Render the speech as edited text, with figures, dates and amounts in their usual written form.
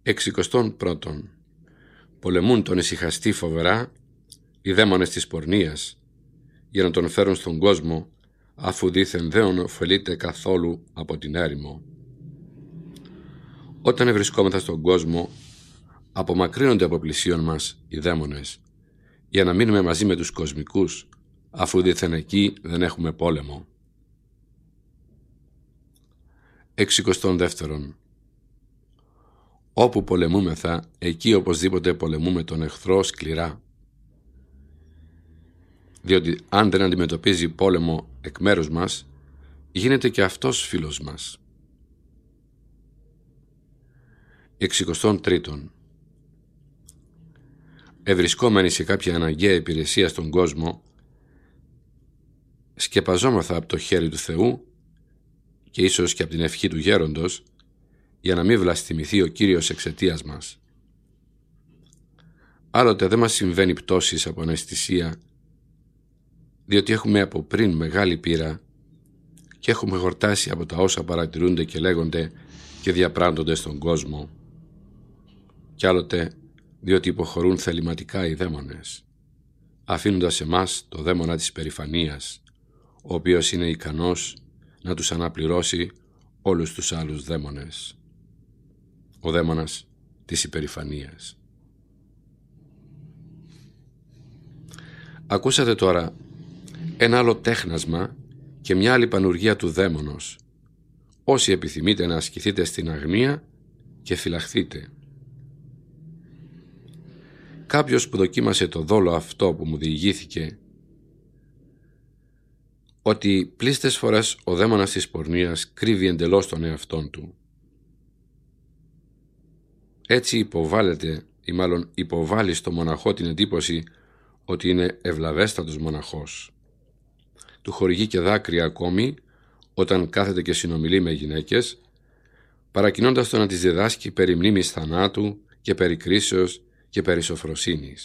61. Πολεμούν τον ησυχαστή φοβερά οι δαίμονες της πορνείας για να τον φέρουν στον κόσμο, αφού δήθεν δεν ωφελείται καθόλου από την έρημο. Όταν βρισκόμεθα στον κόσμο, απομακρύνονται από πλησίον μας οι δαίμονες για να μείνουμε μαζί με τους κοσμικούς, αφού δήθεν εκεί δεν έχουμε πόλεμο. 62. Όπου πολεμούμεθα, εκεί οπωσδήποτε πολεμούμε τον εχθρό σκληρά. Διότι αν δεν αντιμετωπίζει πόλεμο εκ μέρους μας, γίνεται και αυτός φίλος μας. 63. Ευρισκόμενοι σε κάποια αναγκαία υπηρεσία στον κόσμο, σκεπαζόμαθα από το χέρι του Θεού και ίσως και από την ευχή του γέροντος, για να μην βλαστημηθεί ο Κύριος εξαιτίας μας. Άλλοτε δεν μας συμβαίνει πτώσεις από αναισθησία, διότι έχουμε από πριν μεγάλη πείρα και έχουμε χορτάσει από τα όσα παρατηρούνται και λέγονται και διαπράττονται στον κόσμο. Κι άλλοτε διότι υποχωρούν θεληματικά οι δαίμονες, αφήνοντας εμάς το δαίμονα της περηφανίας, ο οποίος είναι ικανός να τους αναπληρώσει όλους τους άλλους δαίμονες. Ο δαίμονας της υπερηφανίας. Ακούσατε τώρα ένα άλλο τέχνασμα και μια άλλη πανουργία του δαίμονος. Όσοι επιθυμείτε να ασκηθείτε στην αγνία και φυλαχθείτε. Κάποιος που δοκίμασε το δόλο αυτό που μου διηγήθηκε, ότι πλήστες φορές ο δαίμονας της πορνείας κρύβει εντελώς τον εαυτόν του. Έτσι υποβάλλει στο μοναχό την εντύπωση ότι είναι ευλαβέστατος μοναχός. Του χορηγεί και δάκρυα ακόμη όταν κάθεται και συνομιλεί με γυναίκες, παρακινώντας το να τις διδάσκει περί μνήμης θανάτου και περί κρίσεως και περί σοφροσύνης.